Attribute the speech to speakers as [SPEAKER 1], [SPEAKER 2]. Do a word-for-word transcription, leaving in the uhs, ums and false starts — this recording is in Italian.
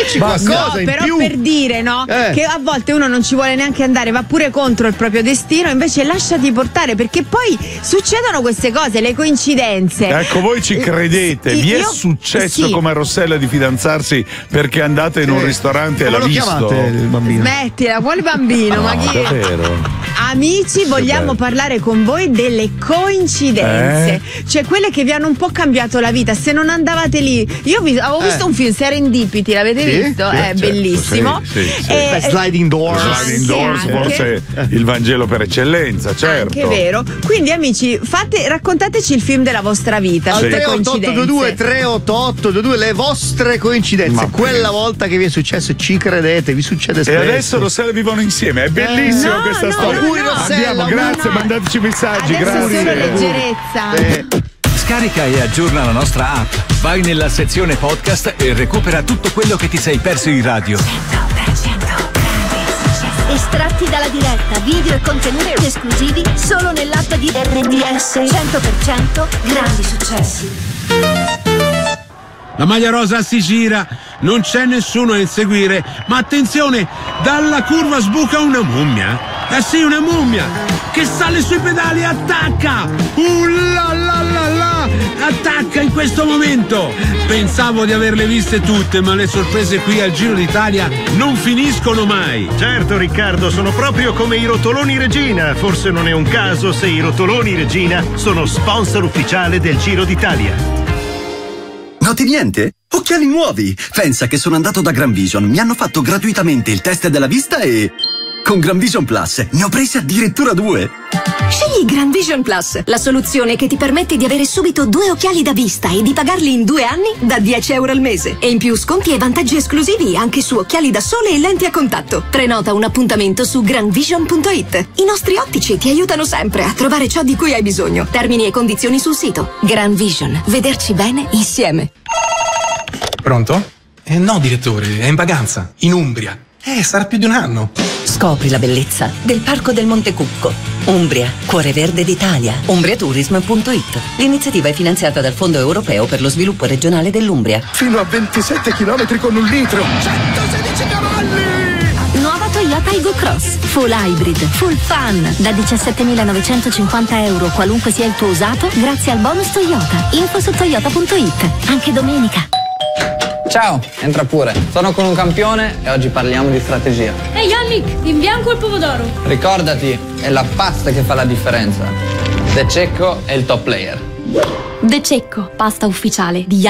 [SPEAKER 1] Dici qualcosa
[SPEAKER 2] no,
[SPEAKER 1] in
[SPEAKER 2] però
[SPEAKER 1] più.
[SPEAKER 2] per dire, no?
[SPEAKER 1] Eh.
[SPEAKER 2] Che a volte uno non ci vuole neanche andare, va pure contro il proprio destino, invece lasciati portare, perché poi succedono queste cose, le coincidenze.
[SPEAKER 3] Ecco, voi ci credete? Vi è
[SPEAKER 2] Io-
[SPEAKER 3] successo
[SPEAKER 2] sì.
[SPEAKER 3] come a Rossella di fidanzarsi perché andate in un
[SPEAKER 1] Sì.
[SPEAKER 3] ristorante e
[SPEAKER 1] Come
[SPEAKER 3] l'ha
[SPEAKER 1] lo
[SPEAKER 3] visto?
[SPEAKER 1] chiamate il bambino?
[SPEAKER 2] Smettila, quale bambino? Ma
[SPEAKER 3] No,
[SPEAKER 2] chi?
[SPEAKER 3] davvero?
[SPEAKER 2] Amici, vogliamo
[SPEAKER 3] bello.
[SPEAKER 2] parlare con voi delle coincidenze, cioè quelle che vi hanno un po' cambiato la vita. Se non andavate lì, io vi, avevo visto
[SPEAKER 1] Eh.
[SPEAKER 2] un film, Serendipity, l'avete
[SPEAKER 1] Sì,
[SPEAKER 2] visto?
[SPEAKER 1] sì,
[SPEAKER 2] È
[SPEAKER 3] certo,
[SPEAKER 2] bellissimo.
[SPEAKER 3] sì, sì, sì.
[SPEAKER 2] E-
[SPEAKER 1] Beh, Sliding Doors.
[SPEAKER 3] Sliding
[SPEAKER 2] Anche,
[SPEAKER 3] Doors,
[SPEAKER 2] anche.
[SPEAKER 3] forse il Vangelo per eccellenza, certo.
[SPEAKER 2] Anche vero. Quindi amici, fate, raccontateci il film della vostra vita.
[SPEAKER 1] Al
[SPEAKER 2] sulle
[SPEAKER 1] tre otto otto due due
[SPEAKER 2] coincidenze.
[SPEAKER 1] tre otto otto due due le vostre coincidenze.
[SPEAKER 3] Ma
[SPEAKER 1] Quella
[SPEAKER 3] pensa.
[SPEAKER 1] volta che vi è successo, ci credete, vi succede
[SPEAKER 3] E
[SPEAKER 1] spesso.
[SPEAKER 3] adesso Rossella vivono insieme, è bellissima
[SPEAKER 2] no,
[SPEAKER 3] questa
[SPEAKER 2] no,
[SPEAKER 3] storia.
[SPEAKER 1] auguri, Rossella,
[SPEAKER 3] Andiamo,
[SPEAKER 1] auguri.
[SPEAKER 3] grazie,
[SPEAKER 2] No, no.
[SPEAKER 3] mandateci messaggi,
[SPEAKER 2] Adesso
[SPEAKER 3] grazie.
[SPEAKER 2] solo leggerezza.
[SPEAKER 1] Eh,
[SPEAKER 4] Scarica e aggiorna la nostra app. Vai nella sezione podcast e recupera tutto quello che ti sei perso in radio.
[SPEAKER 5] Estratti dalla diretta, video e contenuti esclusivi solo nell'app di R D S. cento per cento grandi successi.
[SPEAKER 6] La maglia rosa si gira, non c'è nessuno a inseguire, ma attenzione, dalla curva sbuca una mummia. Eh sì, una mummia che sale sui pedali e attacca. Uh la la la la, attacca in questo momento. Pensavo di averle viste tutte, ma le sorprese qui al Giro d'Italia non finiscono mai.
[SPEAKER 7] Certo Riccardo, sono proprio come i rotoloni Regina. Forse non è un caso se i rotoloni Regina sono sponsor ufficiale del Giro d'Italia.
[SPEAKER 8] Noti niente? Occhiali nuovi! Pensa che sono andato da Gran Vision, mi hanno fatto gratuitamente il test della vista e... con Gran Vision Plus ne ho presi addirittura due!
[SPEAKER 5] Scegli Grand Vision Plus, la soluzione che ti permette di avere subito due occhiali da vista e di pagarli in due anni da dieci euro al mese. E in più sconti e vantaggi esclusivi anche su occhiali da sole e lenti a contatto. Prenota un appuntamento su grand vision punto it. I nostri ottici ti aiutano sempre a trovare ciò di cui hai bisogno. Termini e condizioni sul sito. Grand Vision, vederci bene insieme.
[SPEAKER 9] Pronto? Eh no, direttore, è in vacanza, in Umbria. Eh, sarà più di un anno.
[SPEAKER 10] Scopri la bellezza del Parco del Monte Cucco. Umbria, cuore verde d'Italia. umbriatourism punto it. L'iniziativa è finanziata dal Fondo Europeo per lo Sviluppo Regionale dell'Umbria.
[SPEAKER 1] fino a ventisette chilometri con un litro. centosedici cavalli!
[SPEAKER 5] Nuova Toyota Igo Cross, full hybrid, full fun, da diciassettemilanovecentocinquanta euro qualunque sia il tuo usato, grazie al bonus Toyota. Info su toyota punto it, anche domenica.
[SPEAKER 11] Ciao, entra pure. Sono con un campione e oggi parliamo di strategia.
[SPEAKER 12] Ehi Yannick, in bianco il pomodoro.
[SPEAKER 11] Ricordati, è la pasta che fa la differenza. De Cecco è il top player.
[SPEAKER 5] De Cecco, pasta ufficiale di